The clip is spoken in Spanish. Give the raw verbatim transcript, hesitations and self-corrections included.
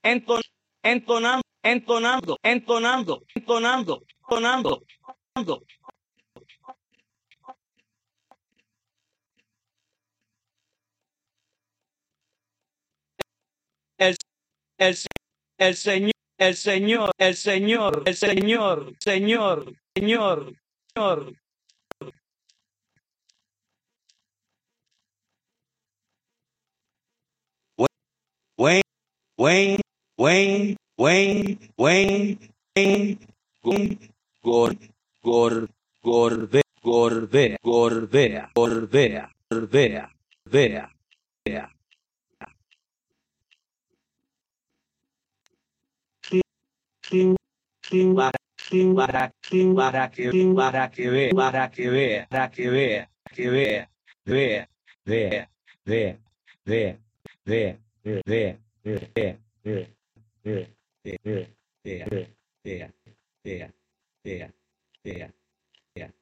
enton, entonando, entonando, entonando, entonando, entonando, entonando. El, el, el Señor, el Señor, el Señor, el Señor, Señor, Señor, Señor. Wayne, Wayne, Wayne, Wayne, Wayne, Wayne, Wayne, Gor, Gor, Gorbe, Gorbea, Gorbea, Gorbea, Gorbea, Gorbea, Gorbea. Para, para, para que, para que vea, para que vea, para que vea, que vea, vea, vea, vea, vea, vea, vea, vea, vea, vea, vea, vea, vea, vea, vea, vea, vea, vea.